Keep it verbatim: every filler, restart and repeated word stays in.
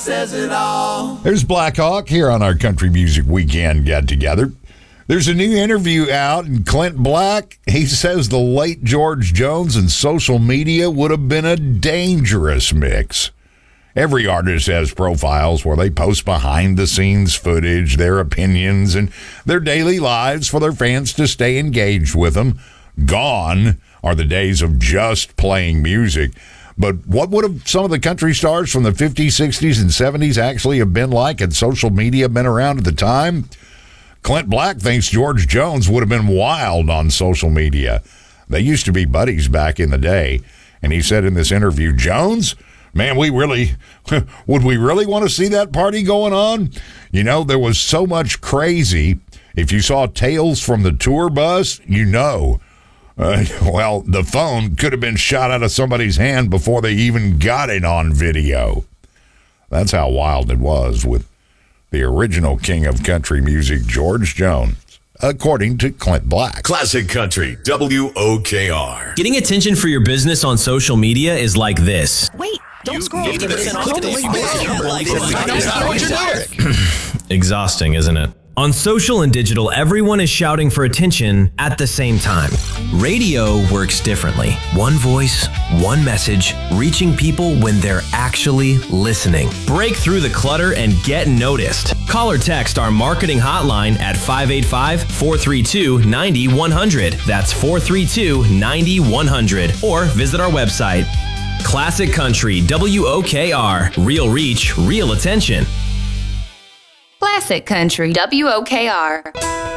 says it all. There's Black Hawk here on our Country Music Weekend Get Together. There's a new interview out, and Clint Black, he says the late George Jones and social media would have been a dangerous mix. Every artist has profiles where they post behind-the-scenes footage, their opinions, and their daily lives for their fans to stay engaged with them. Gone are the days of just playing music. But what would have some of the country stars from the fifties, sixties, and seventies actually have been like had social media been around at the time? Clint Black thinks George Jones would have been wild on social media. They used to be buddies back in the day. And he said in this interview, Jones, man, we really, would we really want to see that party going on? You know, there was so much crazy. If you saw Tales from the tour bus, you know. Uh, well, the phone could have been shot out of somebody's hand before they even got it on video. That's how wild it was with the original king of country music, George Jones, according to Clint Black. Classic Country, W O K R. Getting attention for your business on social media is like this. Wait, don't You scroll. need to listen Click the link below. Exhausting, isn't it? On social and digital, everyone is shouting for attention at the same time. Radio works differently. One voice, one message, reaching people when they're actually listening. Break through the clutter and get noticed. Call or text our marketing hotline at five eight five, four three two, nine one zero zero. That's four three two, nine one zero zero. Or visit our website. Classic Country, W O K R. Real reach, real attention. Classic Country, W O K R.